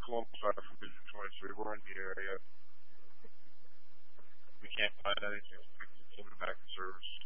Columbus out from Vision 23. We're in the area. We can't find anything to fix it. Send it back to service.